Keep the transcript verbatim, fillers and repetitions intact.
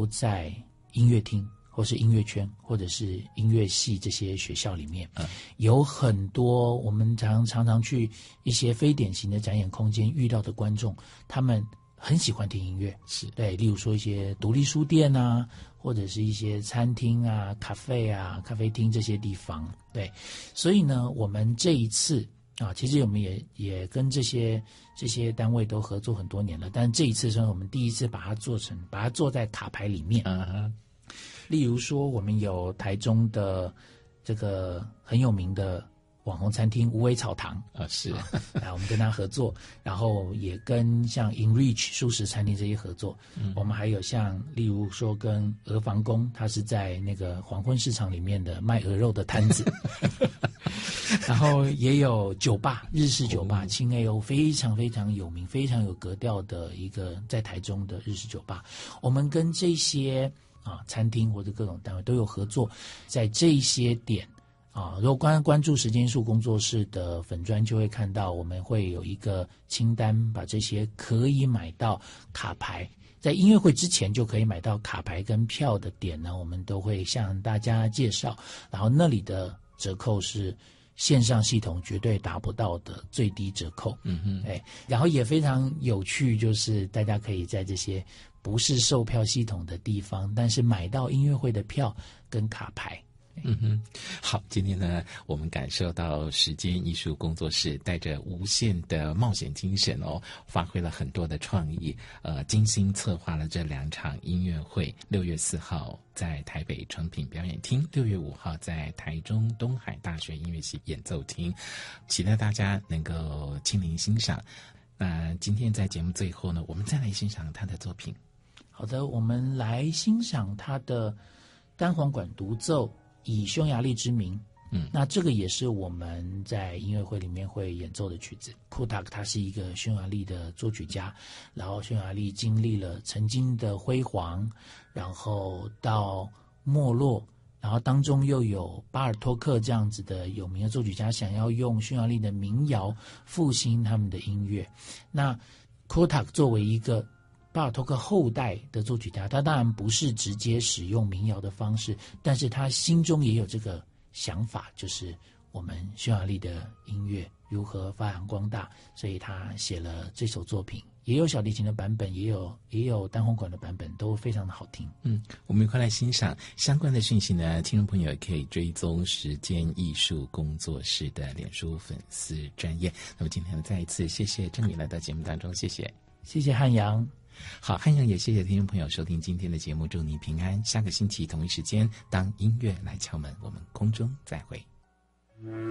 在音乐厅或是音乐圈或者是音乐系这些学校里面，嗯，有很多我们常常常去一些非典型的展演空间遇到的观众，他们很喜欢听音乐，是对，例如说一些独立书店啊，或者是一些餐厅啊、咖啡啊、咖啡厅这些地方，对，所以呢，我们这一次啊，其实我们也也跟这些这些单位都合作很多年了，但这一次是我们第一次把它做成，把它做在卡牌里面。嗯哼，例如说，我们有台中的这个很有名的网红餐厅无尾草堂啊，是，啊，我们跟他合作，然后也跟像 Enrich 素食餐厅这些合作。嗯，我们还有像例如说跟鹅房宫，他是在那个黄昏市场里面的卖鹅肉的摊子。然后也有酒吧，日式酒吧，青 A O 非常非常有名、非常有格调的一个在台中的日式酒吧。我们跟这些啊餐厅或者各种单位都有合作，在这些点啊，如果关关注时间树工作室的粉专，就会看到我们会有一个清单，把这些可以买到卡牌，在音乐会之前就可以买到卡牌跟票的点呢，我们都会向大家介绍。然后那里的折扣是线上系统绝对达不到的最低折扣。嗯哼，哎，然后也非常有趣，就是大家可以在这些不是售票系统的地方，但是买到音乐会的票跟卡牌。 嗯哼，好，今天呢，我们感受到时间艺术工作室带着无限的冒险精神哦，发挥了很多的创意，呃，精心策划了这两场音乐会。六月四号在台北诚品表演厅，六月五号在台中东海大学音乐系演奏厅，期待大家能够亲临欣赏。那今天在节目最后呢，我们再来欣赏他的作品。 好的，我们来欣赏他的单簧管独奏。以匈牙利之名，嗯，那这个也是我们在音乐会里面会演奏的曲子。库塔克他是一个匈牙利的作曲家，然后匈牙利经历了曾经的辉煌，然后到没落，然后当中又有巴尔托克这样子的有名的作曲家想要用匈牙利的民谣复兴他们的音乐。那库塔克作为一个巴尔托克后代的作曲家，他当然不是直接使用民谣的方式，但是他心中也有这个想法，就是我们匈牙利的音乐如何发扬光大，所以他写了这首作品，也有小提琴的版本，也有也有单簧管的版本，都非常的好听。 嗯，我们一块来欣赏相关的讯息呢，听众朋友也可以追踪时间艺术工作室的脸书粉丝专页。那么今天再一次谢谢郑宇来到节目当中，谢谢， 谢谢汉阳。 好，汉阳也谢谢听众朋友收听今天的节目，祝你平安。下个星期同一时间，当音乐来敲门，我们空中再会。